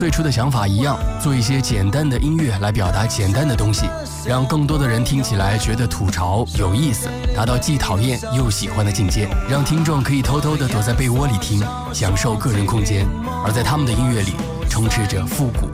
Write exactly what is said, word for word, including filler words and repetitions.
最初的想法一样，做一些简单的音乐来表达简单的东西，让更多的人听起来觉得吐槽有意思，达到既讨厌又喜欢的境界，让听众可以偷偷地躲在被窝里听，享受个人空间。而在他们的音乐里充斥着复古